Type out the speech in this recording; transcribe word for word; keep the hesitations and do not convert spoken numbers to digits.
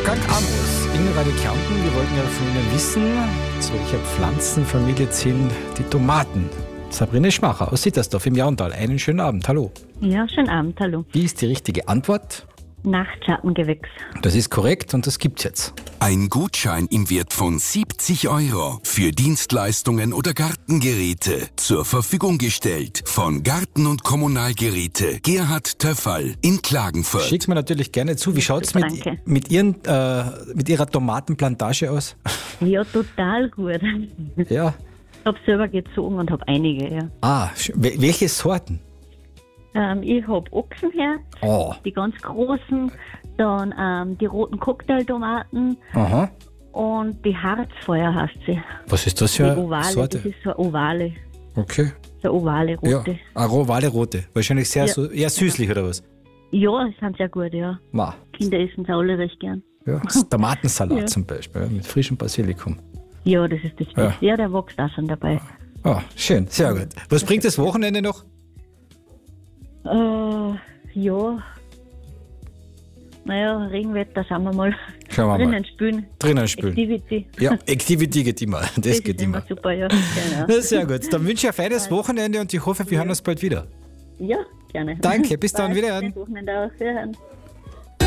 Wolfgang Amos in Radio Kärnten. Wir wollten ja von Ihnen wissen, zu welcher Pflanzenfamilie zählen die Tomaten? Sabrina Schmacher aus Sittersdorf im Jauntal. Einen schönen Abend. Hallo. Ja, schönen Abend. Hallo. Wie ist die richtige Antwort? Nachtschattengewächs. Das ist korrekt und das gibt's jetzt. Ein Gutschein im Wert von siebzig Euro für Dienstleistungen oder Gartengeräte zur Verfügung gestellt von Garten- und Kommunalgeräte Gerhard Töffal in Klagenfurt. Schickt mir natürlich gerne zu. Wie schaut's mit, Danke. mit, ihren, äh, mit Ihrer Tomatenplantage aus? Ja, total gut. Ich Ja. habe selber gezogen und habe einige, ja. Ah, sch- wel- welche Sorten? Ähm, ich habe Ochsenherz, Oh, die ganz großen, dann ähm, die roten Cocktailtomaten aha. und die Harzfeuer heißt sie. Was ist das Die für eine ovale, Sorte? das ist so eine ovale, Okay. so eine ovale Ja, rote. eine ovale rote. Wahrscheinlich sehr Ja. so, eher süßlich oder was? Ja, die sind sehr gut, ja. Ma. Kinder essen sie alle recht gern. Ja. Tomatensalat Ja. zum Beispiel, ja, mit frischem Basilikum. Ja, das ist das Ja. Beste. Ja, der wächst auch schon dabei. Ah, schön, sehr gut. Was bringt das Wochenende noch? Äh, ja. Naja, Regenwetter, schauen wir mal. Schauen wir mal. Drinnen spülen. Drinnen spülen. Activity. Ja, Activity geht immer. Das, Das geht ist immer immer. super, ja. Genau. Na, sehr gut. Dann wünsche ich ein feines Wochenende und ich hoffe, wir hören uns bald wieder. Ja, gerne. Danke, bis dann, Bye. wiederhören. Schönes Wochenende auch. Wiederhören.